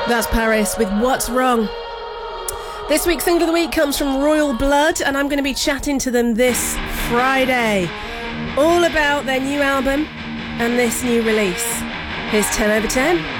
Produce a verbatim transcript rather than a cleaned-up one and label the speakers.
Speaker 1: That's Paris with What's Wrong. This week's single of the week comes from Royal Blood, and I'm going to be chatting to them this Friday all about their new album and this new release. Here's ten over ten.